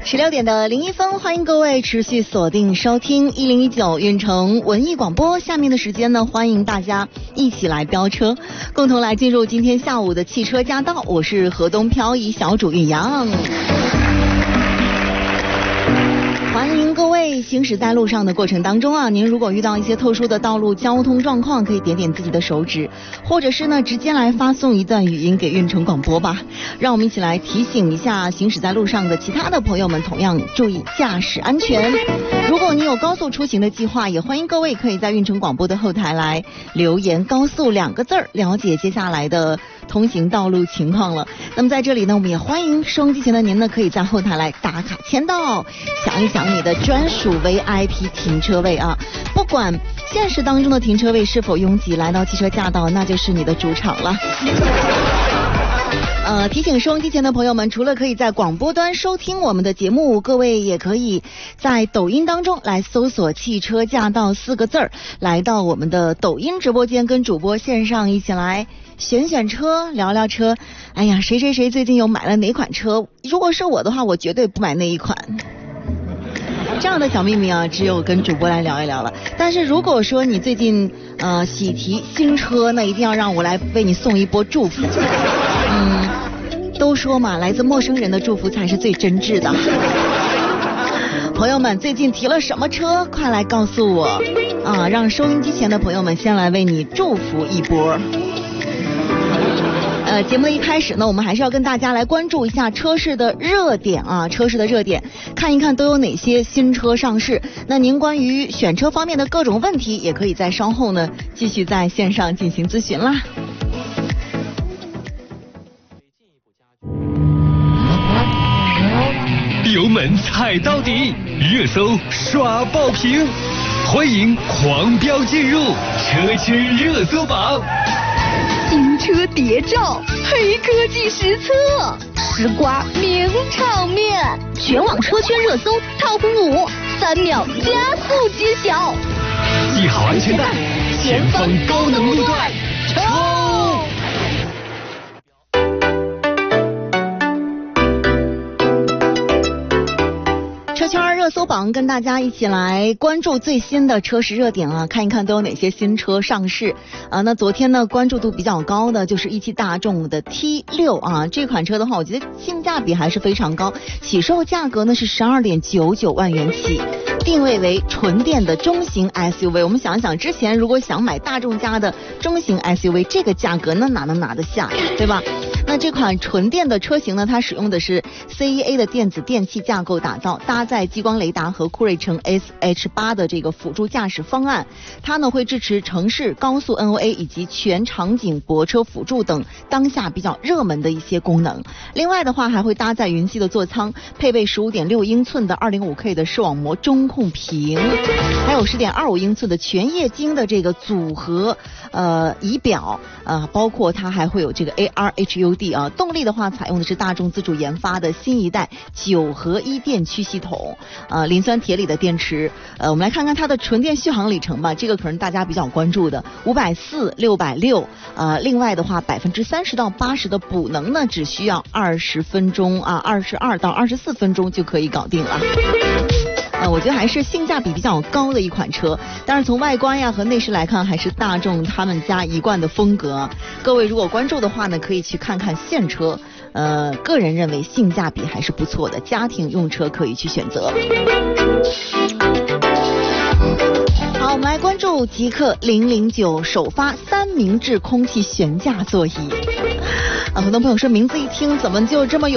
16点的01分，欢迎各位持续锁定收听1019运城文艺广播。下面的时间呢，欢迎大家一起来飙车，共同来进入今天下午的汽车驾到。我是河东漂移小主运阳。欢迎各位行驶在路上的过程当中啊，您如果遇到一些特殊的道路交通状况，可以点点自己的手指，或者是呢直接来发送一段语音给运城广播吧。让我们一起来提醒一下行驶在路上的其他的朋友们，同样注意驾驶安全。如果你有高速出行的计划，也欢迎各位可以在运城广播的后台来留言高速2个字，了解接下来的通行道路情况了。那么在这里呢，我们也欢迎收音机前的您呢，可以在后台来打卡签到，想一想你的专属 VIP 停车位啊。不管现实当中的停车位是否拥挤，来到汽车驾到那就是你的主场了。提醒收音机前的朋友们，除了可以在广播端收听我们的节目，各位也可以在抖音当中来搜索汽车驾到4个字，来到我们的抖音直播间，跟主播线上一起来选车，聊聊车。哎呀，谁最近有买了哪款车？如果是我的话，我绝对不买那一款。这样的小秘密啊，只有跟主播来聊一聊了。但是如果说你最近喜提新车，那一定要让我来为你送一波祝福。都说嘛，来自陌生人的祝福才是最真挚的。朋友们，最近提了什么车？快来告诉我啊！让收音机前的朋友们先来为你祝福一波。节目的一开始呢，我们还是要跟大家来关注一下车市的热点啊，车市的热点，看一看都有哪些新车上市。那您关于选车方面的各种问题，也可以在稍后呢继续在线上进行咨询啦。 油门踩到底，热搜刷爆屏，欢迎狂飙进入车圈热搜榜。 新车谍照，黑科技实测，吃瓜名场面，全网车圈热搜 TOP 5，3秒加速揭晓。 系好安全带，前方高能路段，冲！ 车圈热搜榜跟大家一起来关注最新的车市热点啊，看一看都有哪些新车上市啊。那昨天呢，关注度比较高的就是一汽大众的 T6啊，这款车的话，我觉得性价比还是非常高，起售价格呢是12.99万元起，定位为纯电的中型 SUV。我们想一想，之前如果想买大众家的中型 SUV， 这个价格那哪能拿得下呀，对吧？那这款纯电的车型呢，它使用的是 CEA 的电子电器架构打造，搭载激光雷达和酷睿城 SH8 的这个辅助驾驶方案，它呢会支持城市高速 NOA 以及全场景泊车辅助等当下比较热门的一些功能。另外的话，还会搭载云系的座舱，配备 15.6英寸的 205K 的视网膜中控屏，还有 10.25英寸的全液晶的这个组合仪表，包括它还会有这个 ARHUD 啊。动力的话，采用的是大众自主研发的新一代9合1电驱系统，磷酸铁锂的电池。我们来看看它的纯电续航里程吧，这个可能大家比较关注的，540、660。另外的话，30%到80%的补能呢，只需要20分钟啊，22到24分钟就可以搞定了。我觉得还是性价比比较高的一款车，但是从外观呀和内饰来看，还是大众他们家一贯的风格。各位如果关注的话呢，可以去看看现车，个人认为性价比还是不错的，家庭用车可以去选择。好，我们来关注极氪009首发3明治空气悬架座椅。很多朋友说名字一听怎么就这么有